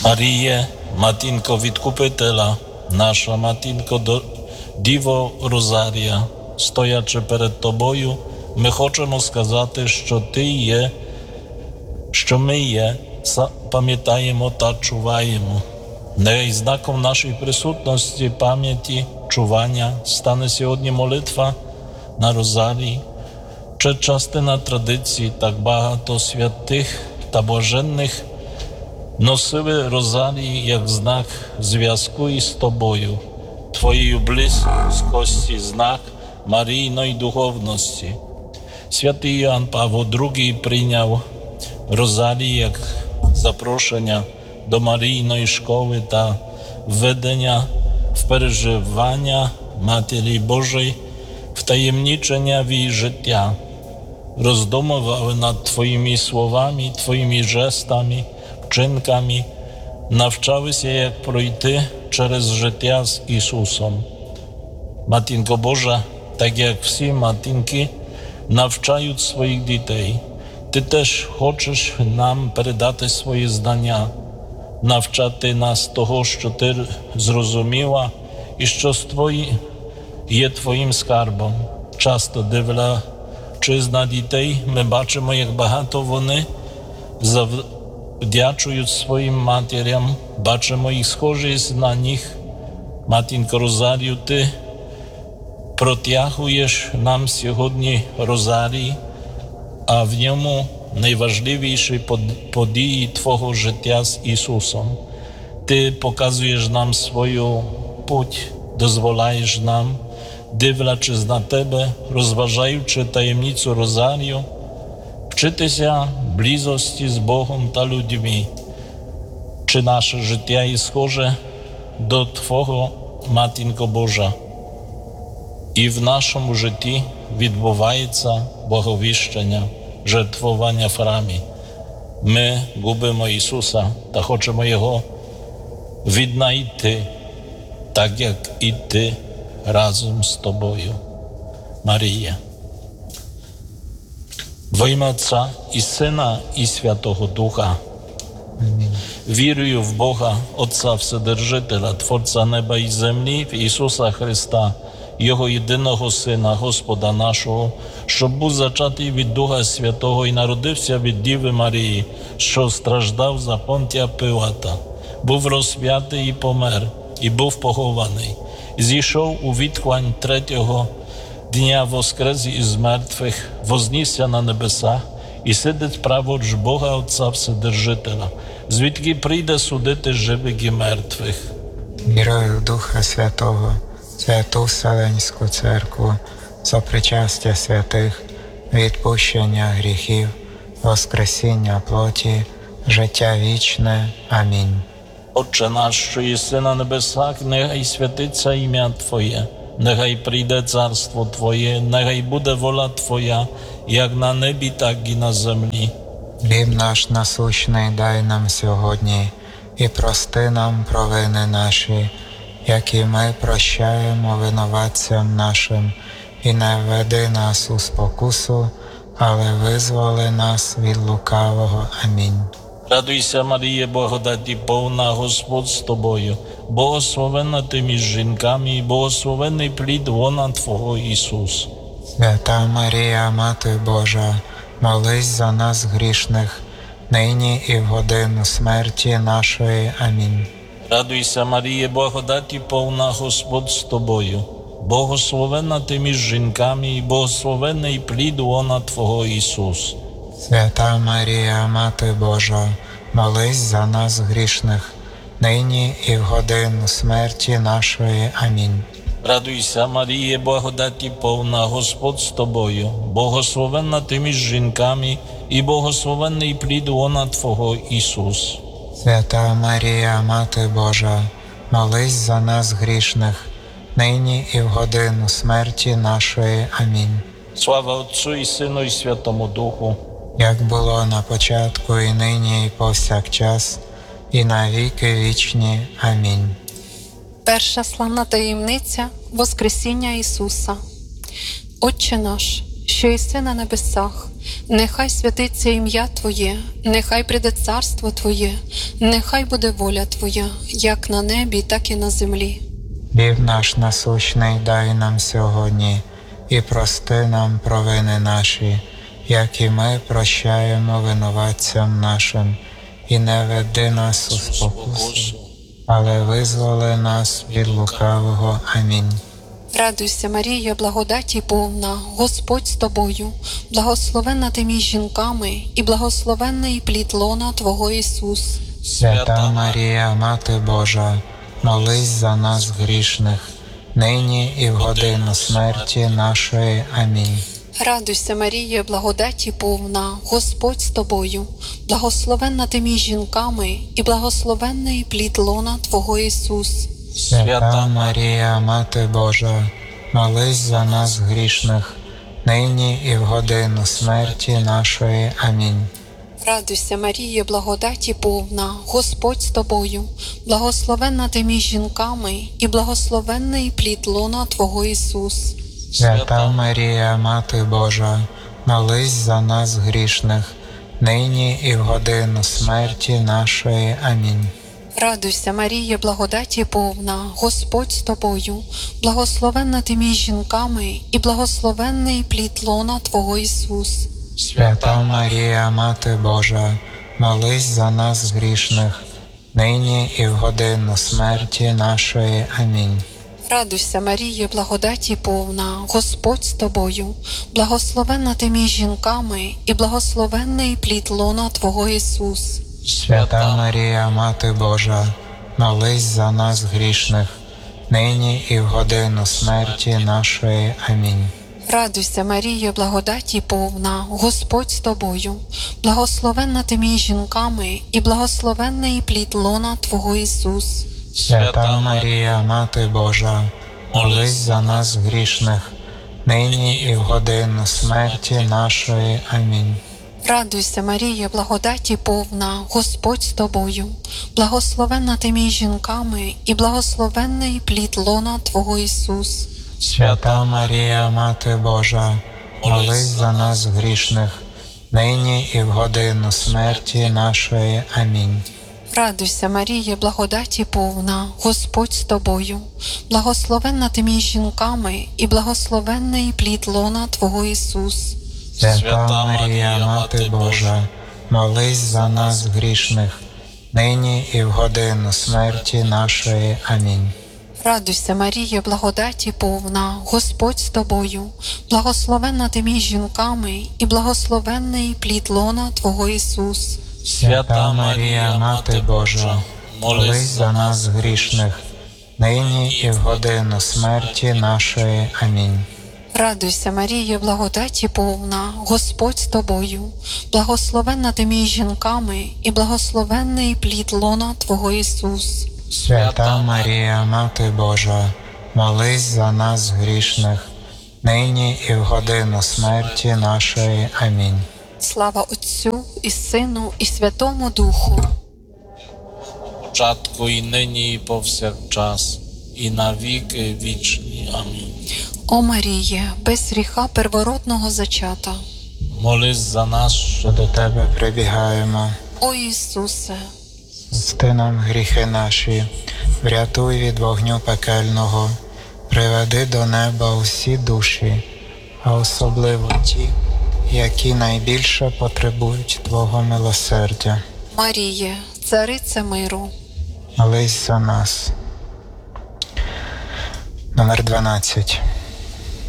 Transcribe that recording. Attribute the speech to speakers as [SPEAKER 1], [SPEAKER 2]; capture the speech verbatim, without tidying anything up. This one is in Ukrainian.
[SPEAKER 1] Маріє, матінко Відкупителя, наша матінко Діво Розарія, стоячи перед Тобою, ми хочемо сказати, що Ти є, що ми є, пам'ятаємо та чуваємо. Нехай знаком нашої присутності, пам'яті, чування стане сьогодні молитва на Розарії, чи частина традиції, так багато святих та блаженних носили Розарії як знак зв'язку із Тобою, Твоєю близькості, знак Марійної духовності. Святий Іоанн Павло другий прийняв Розарії як запрошення до Марійної школи та введення в переживання Матері Божої, втаємнічення в її життя. Роздумували над Твоїми словами, Твоїми жестами, вчинками, навчалися, як пройти через життя з Ісусом. Матінко Божа, так як всі матінки навчають своїх дітей, Ти теж хочеш нам передати свої знання, навчати нас того, що Ти зрозуміла і що твої, є Твоїм скарбом. Часто дивлячись на дітей, ми бачимо, як багато вони завдячують своїм матерям, бачимо їх схожість на них. Матінко Розарію, Ти протягуєш нам сьогодні Розарій, а в ньому найважливіші події Твого життя з Ісусом. Ти показуєш нам свою путь, дозволяєш нам, дивлячись на Тебе, розважаючи таємницю Розарію, вчитися близості з Богом та людьми. Чи наше життя є схоже до Твого, Матінко Божа? І в нашому житті відбувається благовіщення, жертвування в храмі. Ми губимо Ісуса та хочемо Його віднайти, так як і Ти разом з Тобою. Марія. Во ім'я Отця і Сина і Святого Духа. Вірую в Бога, Отця Вседержителя, Творця неба і землі, в Ісуса Христа, Його єдиного Сина, Господа нашого, що був зачатий від Духа Святого і народився від Діви Марії, що страждав за Понтія Пилата, був розп'ятий і помер, і був похований. Зійшов у відхлань третього дня, воскрес із мертвих, вознісся на небеса і сидить праворуч Бога Отця Вседержителя, звідки прийде судити живих і мертвих.
[SPEAKER 2] Вірую в Духа Святого, Святу Вселенську Церкву, сопричастя святих, відпущення гріхів, воскресіння плоті, життя вічне. Амінь.
[SPEAKER 1] Отче наш, що єси на небесах, нехай святиться ім'я Твоє, нехай прийде царство Твоє, нехай буде воля Твоя, як на небі, так і на землі.
[SPEAKER 2] Хліб наш насущний дай нам сьогодні, і прости нам провини наші, як і ми прощаємо винуватцям нашим, і не введи нас у спокусу, але визволи нас від лукавого. Амінь.
[SPEAKER 1] Радуйся, Маріє, благодаті повна, Господь з тобою, благословенна ти між жінками, і благословенний плід лона Твого, Ісус.
[SPEAKER 2] Свята Марія, Мати Божа, молись за нас грішних, нині і в годину смерті нашої. Амінь.
[SPEAKER 1] Радуйся, Маріє, благодаті повна, Господь з тобою, благословенна ти між жінками, і благословенний плід лона Твого, Ісус.
[SPEAKER 2] Свята Марія, Мати Божа, молись за нас грішних, нині і в годину смерті нашої. Амінь.
[SPEAKER 1] Радуйся, Маріє, благодаті повна, Господь з тобою, благословенна ти між жінками, і благословенний плід лона Твого, Ісус.
[SPEAKER 2] Свята Марія, Мати Божа, молись за нас грішних, нині і в годину смерті нашої. Амінь.
[SPEAKER 1] Слава Отцю і Сину і Святому Духу,
[SPEAKER 2] як було на початку, і нині, і повсякчас, і на віки вічні. Амінь.
[SPEAKER 3] Перша славна таємниця – Воскресіння Ісуса. Отче наш, що єси на небесах, Нехай святиться ім'я Твоє, нехай прийде царство Твоє, нехай буде воля Твоя, як на небі, так і на землі.
[SPEAKER 2] Хліб наш насущний дай нам сьогодні, і прости нам провини наші, як і ми прощаємо винуватцям нашим, і не веди нас у спокусу, але визволи нас від лукавого. Амінь.
[SPEAKER 3] Радуйся, Марія, благодаті повна, Господь з тобою, благословенна ти між жінками, і благословенний плід лона Твого Ісус.
[SPEAKER 2] Свята Марія, Мати Божа, молись за нас грішних, нині і в годину смерті нашої. Амінь.
[SPEAKER 3] Радуйся, Марія, благодаті повна, Господь з тобою, благословенна ти між жінками, і благословенний плід лона Твого Ісус.
[SPEAKER 2] Свята Марія, Мати Божа, молись за нас грішних, нині і в годину смерті нашої. Амінь.
[SPEAKER 3] Радуйся, Марія, благодаті повна, Господь з тобою, благословенна ти між жінками, і благословенний плід лона Твого Ісус.
[SPEAKER 2] Свята Марія, Мати Божа, молись за нас грішних, нині і в годину смерті нашої. Амінь.
[SPEAKER 3] Радуйся, Марія, благодаті повна, Господь з тобою, благословенна ти між жінками, і благословенний плід лона Твого Ісус.
[SPEAKER 2] Свята Марія, Мати Божа, молись за нас грішних, нині і в годину смерті нашої. Амінь.
[SPEAKER 3] Радуйся, Марія, благодаті повна, Господь з тобою, благословенна ти між жінками, і благословенний плід лона Твого Ісус.
[SPEAKER 2] Свята Марія, Мати Божа, молись за нас грішних, нині і в годину смерті нашої. Амінь.
[SPEAKER 3] Радуйся, Марія, благодаті повна, Господь з тобою, благословенна ти між жінками, і благословенний плід лона Твого Ісус.
[SPEAKER 2] Свята Марія, Мати Божа, молись за нас грішних, нині і в годину смерті нашої. Амінь.
[SPEAKER 3] Радуйся, Марія, благодаті повна, Господь з тобою, благословенна ти між жінками, і благословенний плід лона Твого Ісус.
[SPEAKER 2] Свята Марія, Мати Божа, молись за нас грішних, нині і в годину смерті нашої. Амінь.
[SPEAKER 3] Радуйся, Марія, благодаті повна, Господь з тобою, благословенна ти між жінками, і благословенний плід лона Твого Ісус.
[SPEAKER 2] Свята Марія, Мати Божа, молись за нас грішних, нині і в годину смерті нашої. Амінь.
[SPEAKER 3] Радуйся, Марія, благодаті повна, Господь з тобою, благословенна ти між жінками, і благословенний плід лона Твого Ісус.
[SPEAKER 2] Свята Марія, Мати Божа, молись за нас грішних, нині і в годину смерті нашої. Амінь.
[SPEAKER 3] Радуйся, Марія, благодаті повна, Господь з тобою, благословенна ти між жінками, і благословенний плід лона Твого Ісус.
[SPEAKER 2] Свята Марія, Мати Божа, молись за нас грішних, нині і в годину смерті нашої. Амінь.
[SPEAKER 3] Слава Отцю і Сину, і Святому Духу.
[SPEAKER 1] Початку і нині, і повсякчас, і на віки вічні. Амінь.
[SPEAKER 3] О Маріє, без гріха первородного зачата.
[SPEAKER 1] Молись за нас, що
[SPEAKER 2] До Тебе прибігаємо.
[SPEAKER 3] О Ісусе,
[SPEAKER 2] Зсти нам гріхи наші, врятуй від вогню пекельного, приведи до неба усі душі, а особливо ті, які найбільше потребують Твого милосердя.
[SPEAKER 3] Маріє, царице миру.
[SPEAKER 2] Молись за нас. Номер дванадцять.